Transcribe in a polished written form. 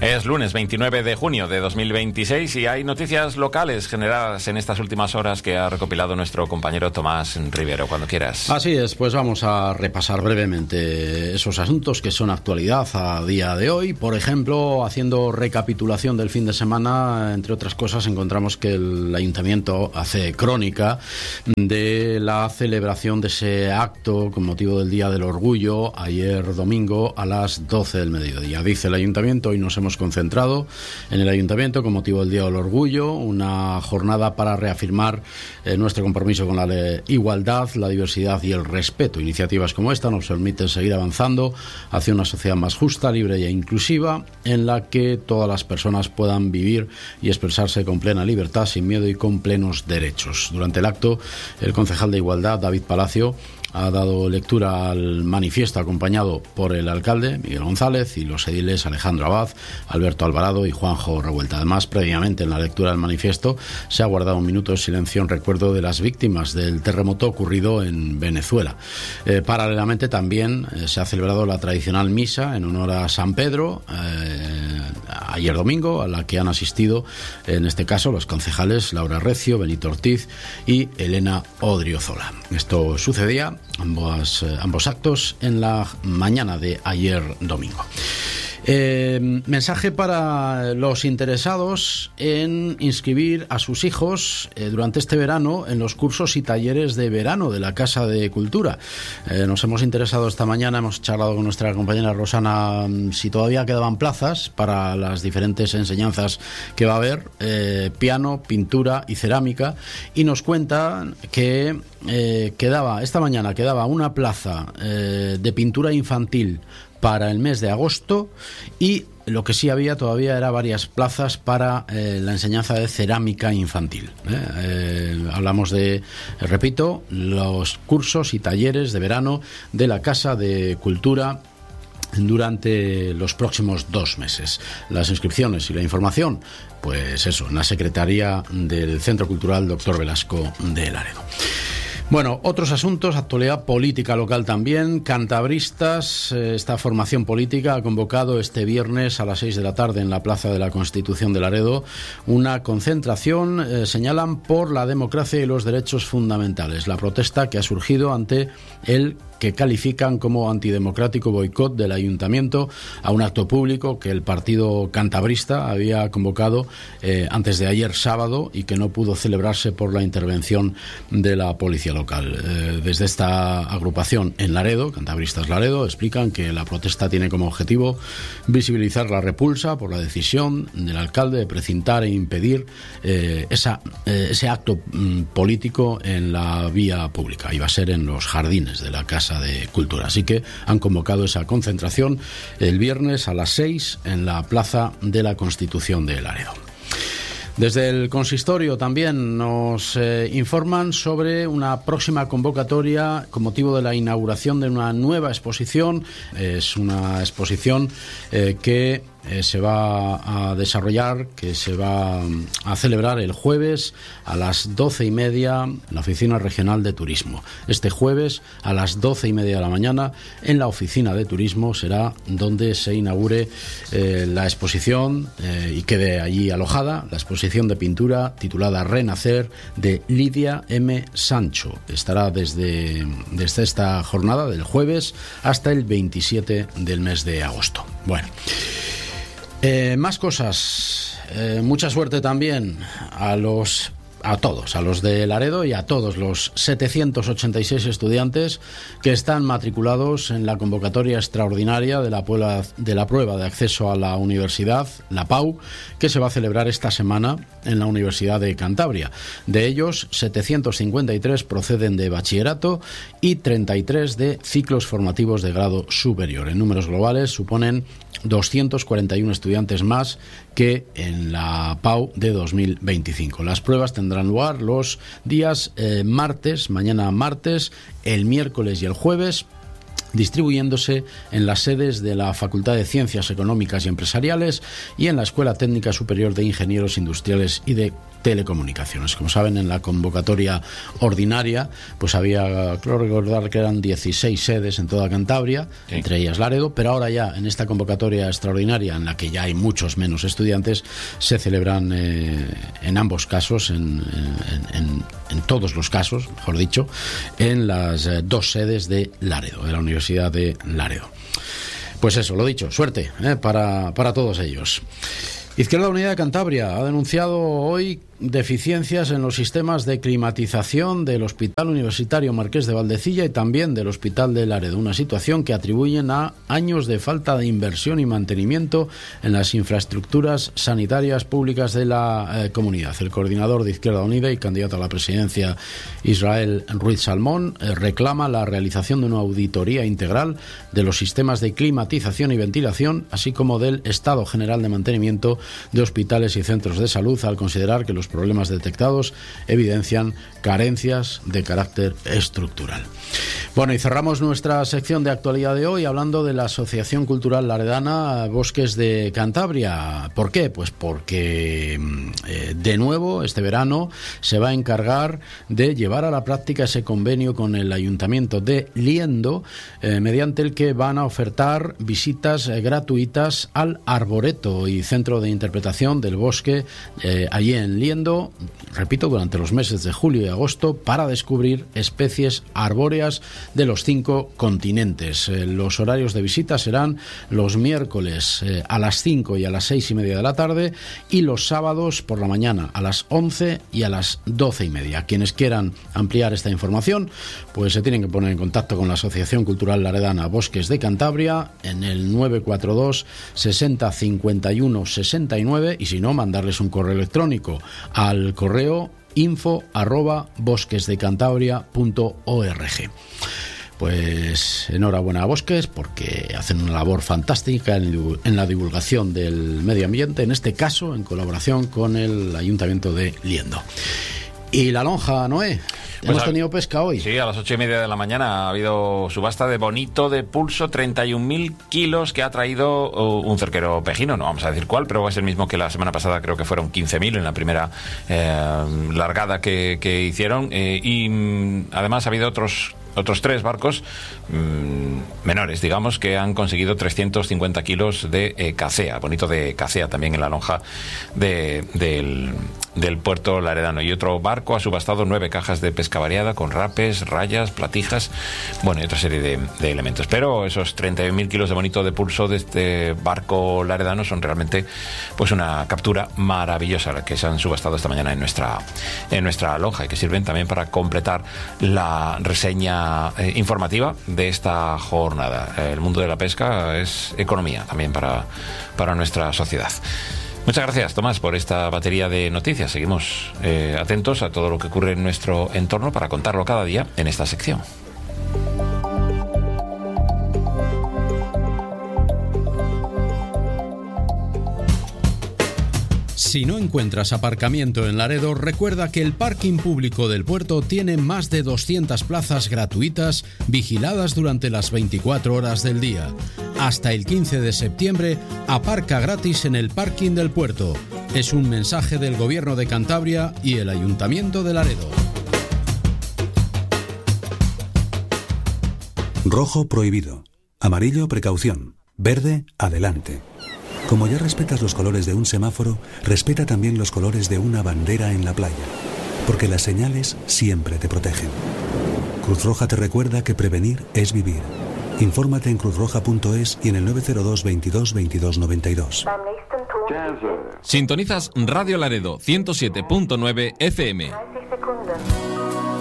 Es lunes 29 de junio de 2026 y hay noticias locales generadas en estas últimas horas que ha recopilado nuestro compañero Tomás Rivero. Cuando quieras. Así es, pues vamos a repasar brevemente esos asuntos que son actualidad a día de hoy. Por ejemplo, haciendo recapitulación del fin de semana, entre otras cosas, encontramos que el Ayuntamiento hace crónica de la celebración de ese acto con motivo del Día del Orgullo ayer domingo a las 12 del mediodía. Dice el Ayuntamiento: hoy nos hemos concentrado en el Ayuntamiento con motivo del Día del Orgullo, una jornada para reafirmar nuestro compromiso con la igualdad, la diversidad y el respeto. Iniciativas como esta nos permiten seguir avanzando hacia una sociedad más justa, libre e inclusiva, en la que todas las personas puedan vivir y expresarse con plena libertad, sin miedo y con plenos derechos. Durante el acto, el concejal de Igualdad, David Palacio, ha dado lectura al manifiesto acompañado por el alcalde, Miguel González, y los ediles Alejandro Abad, Alberto Alvarado y Juanjo Revuelta. Además, previamente en la lectura del manifiesto se ha guardado un minuto de silencio en recuerdo de las víctimas del terremoto ocurrido en Venezuela. Paralelamente también se ha celebrado la tradicional misa en honor a San Pedro, ayer domingo, a la que han asistido, en este caso, los concejales Laura Recio, Benito Ortiz y Elena Odriozola. Esto sucedía, ambos actos, en la mañana de ayer domingo. Mensaje para los interesados en inscribir a sus hijos durante este verano en los cursos y talleres de verano de la Casa de Cultura. Nos hemos interesado esta mañana, hemos charlado con nuestra compañera Rosana si todavía quedaban plazas para las diferentes enseñanzas que va a haber, piano, pintura y cerámica, y nos cuentan que esta mañana quedaba una plaza de pintura infantil para el mes de agosto, y lo que sí había todavía era varias plazas para la enseñanza de cerámica infantil. Hablamos de, repito, los cursos y talleres de verano de la Casa de Cultura durante los próximos 2 meses. Las inscripciones y la información, pues eso, en la Secretaría del Centro Cultural Dr. Velasco de Laredo. Bueno, otros asuntos, actualidad política local también. Cantabristas, esta formación política ha convocado este viernes a las 6 de la tarde en la Plaza de la Constitución de Laredo una concentración, señalan, por la democracia y los derechos fundamentales. La protesta que ha surgido ante el que califican como antidemocrático boicot del Ayuntamiento a un acto público que el partido cantabrista había convocado antes de ayer sábado y que no pudo celebrarse por la intervención de la policía local. Desde esta agrupación en Laredo, Cantabristas Laredo, explican que la protesta tiene como objetivo visibilizar la repulsa por la decisión del alcalde de precintar e impedir ese acto político en la vía pública. Iba a ser en los jardines de la Casa de Cultura. Así que han convocado esa concentración el viernes a las 6 en la Plaza de la Constitución de Laredo. Desde el consistorio también nos informan sobre una próxima convocatoria con motivo de la inauguración de una nueva exposición. Es una exposición que se va a desarrollar, que se va a celebrar el jueves a las 12:30 en la Oficina Regional de Turismo. Este jueves a las 12:30 de la mañana en la Oficina de Turismo será donde se inaugure la exposición y quede allí alojada la exposición de pintura titulada Renacer de Lidia M. Sancho. Estará desde esta jornada del jueves hasta el 27 del mes de agosto. Bueno, más cosas. Mucha suerte también a todos, a los de Laredo y a todos los 786 estudiantes que están matriculados en la convocatoria extraordinaria de la prueba de acceso a la universidad, la PAU, que se va a celebrar esta semana en la Universidad de Cantabria. De ellos, 753 proceden de bachillerato y 33 de ciclos formativos de grado superior. En números globales suponen 241 estudiantes más que en la PAU de 2025. Las pruebas tendrán lugar los días mañana martes, el miércoles y el jueves, distribuyéndose en las sedes de la Facultad de Ciencias Económicas y Empresariales y en la Escuela Técnica Superior de Ingenieros Industriales y de Telecomunicaciones. Como saben, en la convocatoria ordinaria pues había, creo recordar que eran 16 sedes en toda Cantabria, sí, entre ellas Laredo, pero ahora ya en esta convocatoria extraordinaria, en la que ya hay muchos menos estudiantes, se celebran en ambos casos, en todos los casos, mejor dicho, en las dos sedes de Laredo, de la Universidad de Laredo. Pues eso, lo dicho, suerte para todos ellos. Izquierda Unida de Cantabria ha denunciado hoy deficiencias en los sistemas de climatización del Hospital Universitario Marqués de Valdecilla y también del Hospital de Laredo, una situación que atribuyen a años de falta de inversión y mantenimiento en las infraestructuras sanitarias públicas de la comunidad. El coordinador de Izquierda Unida y candidato a la presidencia, Israel Ruiz Salmón, reclama la realización de una auditoría integral de los sistemas de climatización y ventilación, así como del estado general de mantenimiento de hospitales y centros de salud, al considerar que los problemas detectados evidencian carencias de carácter estructural. Bueno, y cerramos nuestra sección de actualidad de hoy hablando de la Asociación Cultural Laredana Bosques de Cantabria. ¿Por qué? Pues porque de nuevo este verano se va a encargar de llevar a la práctica ese convenio con el Ayuntamiento de Liendo, mediante el que van a ofertar visitas gratuitas al Arboreto y Centro de Interpretación del Bosque allí en Liendo, repito, durante los meses de julio y agosto, para descubrir especies arbóreas de los 5 continentes. Los horarios de visita serán los miércoles a las 5 y a las 6:30 de la tarde y los sábados por la mañana a las 11 y a las 12:30. Quienes quieran ampliar esta información, pues se tienen que poner en contacto con la Asociación Cultural Laredana Bosques de Cantabria en el 942 60 51 69 y si no, mandarles un correo electrónico al correo info@bosquesdecantabria.org. Pues enhorabuena a Bosques porque hacen una labor fantástica en la divulgación del medio ambiente, en este caso en colaboración con el Ayuntamiento de Liendo. Y la lonja, Noé. Pues hemos tenido pesca hoy. Sí, a las 8:30 de la mañana ha habido subasta de bonito de pulso, 31.000 kilos que ha traído un cerquero pejino, no vamos a decir cuál, pero es el mismo que la semana pasada, creo que fueron 15.000 en la primera largada que hicieron, y además ha habido otros 3 barcos menores, digamos, que han conseguido 350 kilos de cacea, bonito de cacea también en la lonja del puerto laredano. Y otro barco ha subastado 9 cajas de pesca variada con rapes, rayas, platijas, bueno, y otra serie de elementos. Pero esos 31.000 kilos de bonito de pulso de este barco laredano son realmente pues una captura maravillosa la que se han subastado esta mañana en nuestra lonja, y que sirven también para completar la reseña informativa de esta jornada. El mundo de la pesca es economía también para nuestra sociedad. Muchas gracias, Tomás, por esta batería de noticias. Seguimos atentos a todo lo que ocurre en nuestro entorno para contarlo cada día en esta sección. Si no encuentras aparcamiento en Laredo, recuerda que el parking público del puerto tiene más de 200 plazas gratuitas vigiladas durante las 24 horas del día. Hasta el 15 de septiembre, aparca gratis en el parking del puerto. Es un mensaje del Gobierno de Cantabria y el Ayuntamiento de Laredo. Rojo, prohibido. Amarillo, precaución. Verde, adelante. Como ya respetas los colores de un semáforo, respeta también los colores de una bandera en la playa, porque las señales siempre te protegen. Cruz Roja te recuerda que prevenir es vivir. Infórmate en cruzroja.es y en el 902 22 22 92. Sintonizas Radio Laredo 107.9 FM.